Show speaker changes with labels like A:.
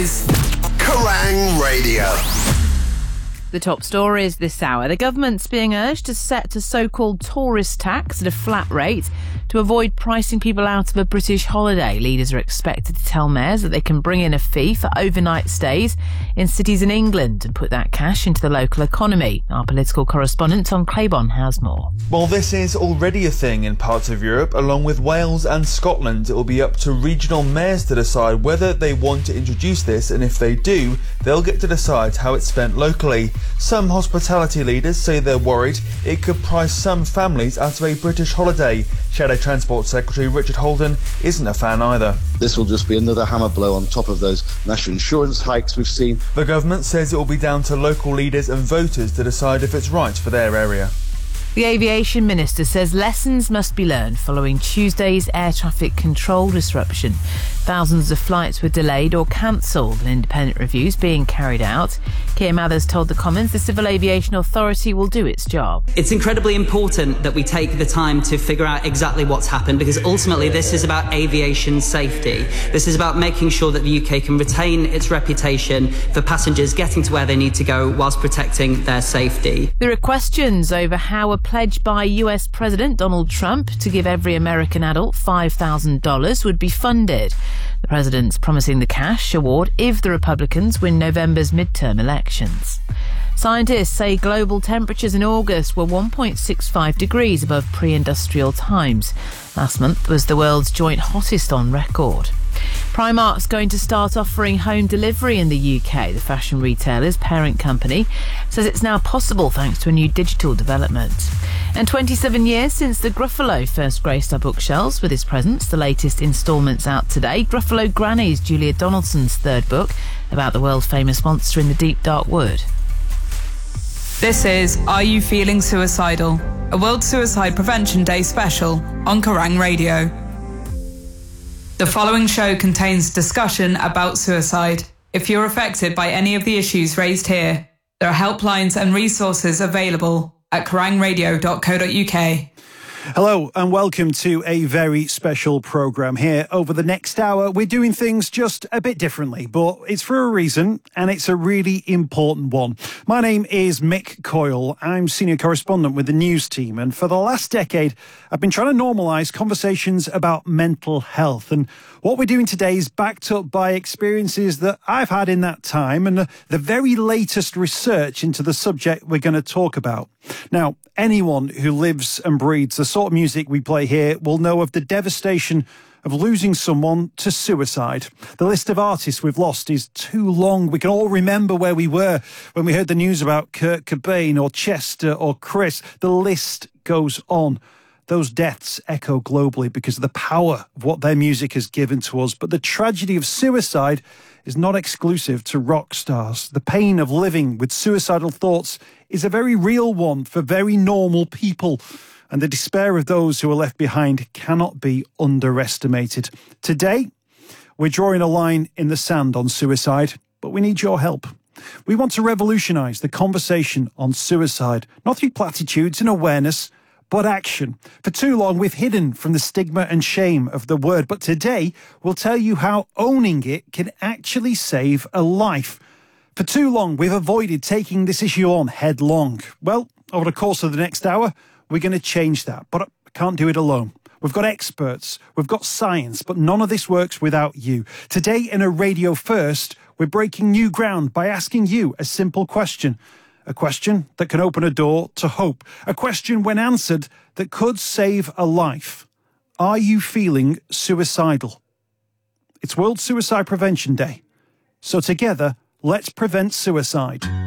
A: is
B: Kerrang Radio.
C: The top stories this hour. The government's being urged to set a so-called tourist tax at a flat rate to avoid pricing people out of a British holiday. Leaders are expected to tell mayors that they can bring in a fee for overnight stays in cities in England and put that cash into the local economy. Our political correspondent Tom Claiborne has more.
D: Well, this is already a thing in parts of Europe. Along with Wales and Scotland, it will be up to regional mayors to decide whether they want to introduce this, and if they do, they'll get to decide how it's spent locally. Some hospitality leaders say they're worried it could price some families out of a British holiday. Shadow Transport Secretary Richard Holden isn't a fan either.
E: This will just be another hammer blow on top of those national insurance hikes we've seen.
D: The government says it will be down to local leaders and voters to decide if it's right for their area.
C: The aviation minister says lessons must be learned following Tuesday's air traffic control disruption. Thousands of flights were delayed or cancelled, and independent reviews being carried out. Keir Mathers told the Commons the Civil Aviation Authority will do its job.
F: It's incredibly important that we take the time to figure out exactly what's happened, because ultimately this is about aviation safety. This is about making sure that the UK can retain its reputation for passengers getting to where they need to go whilst protecting their safety.
C: There are questions over how a pledge by US President Donald Trump to give every American adult $5,000 would be funded. The president's promising the cash award if the Republicans win November's midterm elections. Scientists say global temperatures in August were 1.65 degrees above pre-industrial times. Last month was the world's joint hottest on record. Primark's going to start offering home delivery in the UK. The fashion retailer's parent company says it's now possible thanks to a new digital development. And 27 years since the Gruffalo first graced our bookshelves with his presence, the latest instalment's out today. Gruffalo Granny's Julia Donaldson's third book about the world-famous monster in the deep, dark wood.
A: This is Are You Feeling Suicidal? A World Suicide Prevention Day special on Kerrang Radio. The following show contains discussion about suicide. If you're affected by any of the issues raised here, there are helplines and resources available at kerrangradio.co.uk.
G: Hello and welcome to a very special programme here. Over the next hour, we're doing things just a bit differently, but it's for a reason and it's a really important one. My name is Mick Coyle. I'm senior correspondent with the news team, and for the last decade, I've been trying to normalise conversations about mental health. And what we're doing today is backed up by experiences that I've had in that time and the very latest research into the subject we're going to talk about. Now, anyone who lives and breathes the sort of music we play here will know of the devastation of losing someone to suicide. The list of artists we've lost is too long. We can all remember where we were when we heard the news about Kurt Cobain or Chester or Chris. The list goes on. Those deaths echo globally because of the power of what their music has given to us. But the tragedy of suicide is not exclusive to rock stars. The pain of living with suicidal thoughts is a very real one for very normal people. And the despair of those who are left behind cannot be underestimated. Today, we're drawing a line in the sand on suicide, but we need your help. We want to revolutionise the conversation on suicide, not through platitudes and awareness, but action. For too long, we've hidden from the stigma and shame of the word, but today we'll tell you how owning it can actually save a life. For too long, we've avoided taking this issue on headlong. Well, over the course of the next hour, we're going to change that, but I can't do it alone. We've got experts, we've got science, but none of this works without you. Today, in a Radio First, we're breaking new ground by asking you a simple question. A question that can open a door to hope. A question, when answered, that could save a life. Are you feeling suicidal? It's World Suicide Prevention Day. So together, let's prevent suicide.